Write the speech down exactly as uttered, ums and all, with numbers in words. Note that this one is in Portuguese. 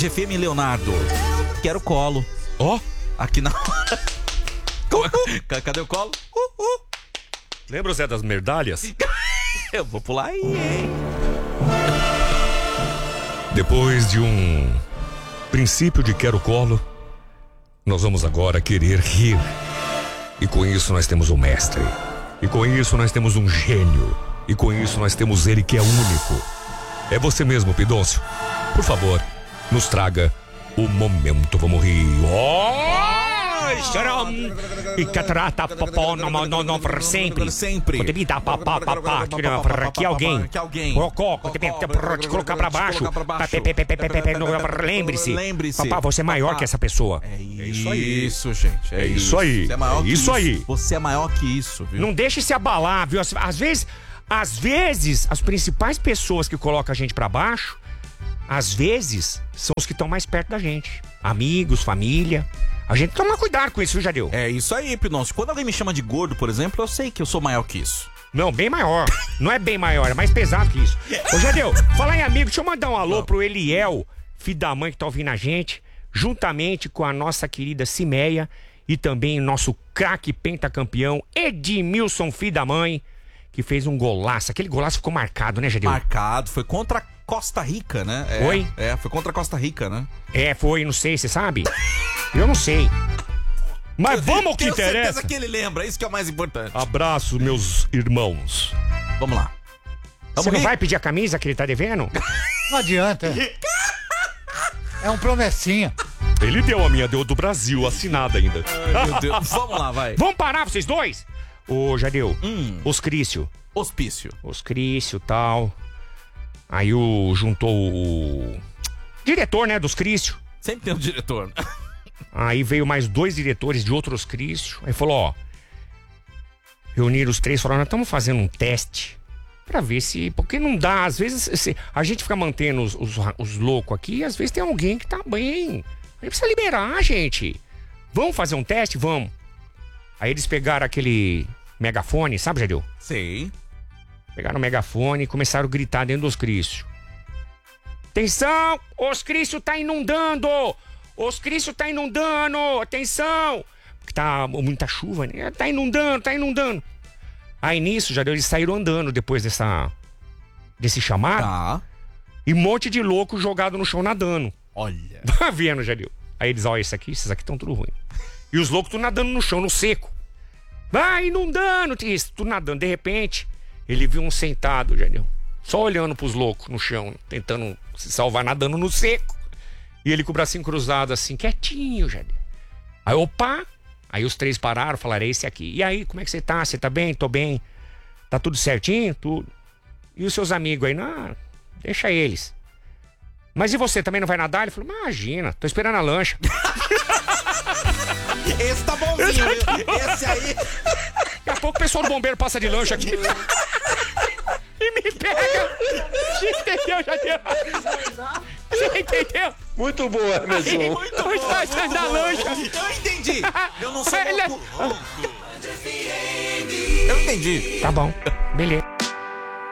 Tarde F M, Leonardo. Quero colo. Ó. Oh. Aqui na... Cadê o colo? Uh, uh. Lembra o Zé das Merdalhas? Eu vou pular aí, hein? Depois de um princípio de quero colo, nós vamos agora querer rir. E com isso nós temos um mestre. E com isso nós temos um gênio. E com isso nós temos ele que é único. É você mesmo, Pidoncio. Por favor, nos traga o momento. Vamos rir. Oh! E catarata popó não não não por sempre sempre me dá papá papá que alguém que alguém te colocar pra baixo. Lembre-se, lembre-se, papá, você é maior que essa pessoa. É isso aí, isso, gente. É isso aí. Você é maior é que isso aí. Você é maior que isso, viu? Não deixe se abalar, viu? Às vezes, às vezes, as principais pessoas que colocam a gente pra baixo, às vezes, são os que estão mais perto da gente. Amigos, família. A gente toma cuidado com isso, viu, Jadeu? É isso aí, Pidoncio. Quando alguém me chama de gordo, por exemplo, eu sei que eu sou maior que isso. Não, bem maior. Não é bem maior, é mais pesado que isso. Ô, Jadeu, falar em amigo, deixa eu mandar um alô pro Eliel, filho da mãe que tá ouvindo a gente, juntamente com a nossa querida Cimeia e também o nosso craque pentacampeão Edmilson, filho da mãe, que fez um golaço. Aquele golaço ficou marcado, né, Jadeu? Marcado, foi contra a Costa Rica, né? É, foi? É, foi contra a Costa Rica, né? É, foi, não sei, você sabe? Eu não sei. Mas eu vamos ao que interessa. Tenho certeza que ele lembra, isso que é o mais importante. Abraço, meus irmãos. Vamos lá. Vamos Você não rir? Vai pedir a camisa que ele tá devendo? Não adianta. É um promessinha. Ele deu a minha, deu do Brasil, assinada ainda. Ai, meu Deus. Vamos lá, vai. Vamos parar, vocês dois? Ô, Jadeu, hum. Oscrício. Hospício. Oscrício, tal. Aí o juntou o diretor, né, dos Crício. Sempre tem um diretor. Aí veio mais dois diretores de outros Crício. Aí falou, ó, reuniram os três, falaram, nós estamos fazendo um teste pra ver se... Porque não dá, às vezes, se, a gente fica mantendo os, os, os loucos aqui e às vezes tem alguém que tá bem. Aí precisa liberar, gente. Vamos fazer um teste? Vamos. Aí eles pegaram aquele megafone, sabe, Jadeu? Sei. Pegaram o megafone e começaram a gritar dentro dos Crício. Atenção! Os Crício tá inundando! Os Crício tá inundando! Atenção! Porque tá muita chuva, né? Tá inundando, tá inundando. Aí nisso, já deu, eles saíram andando depois dessa... Desse chamado. Tá. E um monte de louco jogado no chão nadando. Olha. Tá vendo, Jadil? Aí eles, ó, esse aqui, esses aqui estão tudo ruim. E os loucos tudo nadando no chão, no seco. Vai inundando, isso, tudo nadando. De repente, ele viu um sentado, Jadil. Só olhando pros loucos no chão, tentando se salvar, nadando no seco. E ele com o bracinho cruzado assim, quietinho, Jadil. Aí, opa! Aí os três pararam, falaram, é esse aqui. E aí, como é que você tá? Você tá bem? Tô bem. Tá tudo certinho? Tudo. E os seus amigos aí? Não, deixa eles. Mas e você, também não vai nadar? Ele falou, imagina, tô esperando a lancha. Esse tá bonzinho, esse, viu? Tá bom. Esse aí... Daqui a pouco o pessoal do bombeiro passa de lancha aqui. E me pega. Entendeu, já deu. Você entendeu? Muito boa, Emerson. Muito boa. Da lancha. Eu entendi. Eu não sou louco. Eu entendi. Tá bom, beleza.